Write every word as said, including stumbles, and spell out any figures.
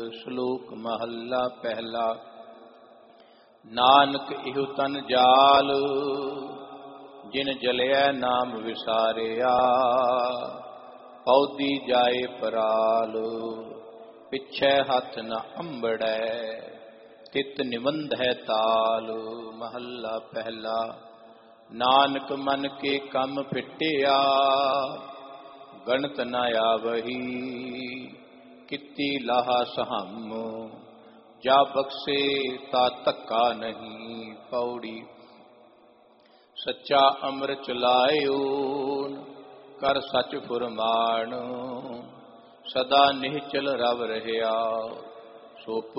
ਸ਼ਲੋਕ ਮਹੱਲਾ ਪਹਿਲਾ। ਨਾਨਕ ਇਹੋ ਤਨ ਜਾਲ, ਜਿਨ ਜਲਿਆ ਨਾਮ ਵਿਸਾਰਿਆ। ਪੌਦੀ ਜਾਏ ਪਰਾਲ, ਪਿੱਛੇ ਹੱਥ ਨ ਅੰਬੜੈ। ਤਿਤ ਨਿਬੰਧ ਹੈ ਤਾਲ। ਮਹੱਲਾ ਪਹਿਲਾ। ਨਾਨਕ ਮਨ ਕੇ ਕੰਮ ਫਿਟਿਆ, ਗਣਤ ਨ ਆਵਹੀ। ਕੀਤੀ ਲਾਹਾ ਸਹਮ, ਜਾ ਬਖਸ਼ੇ ਤਾ ਧੱਕਾ ਨਹੀਂ। ਪੌੜੀ। ਸੱਚਾ ਅੰਮ੍ਰਿਤ ਚਲਾਇਓ, ਕਰ ਸੱਚ ਫੁਰਮਾਣ। ਸਦਾ ਨਿਹਚਲ ਰਵ ਰਹਿਆ, ਸੋ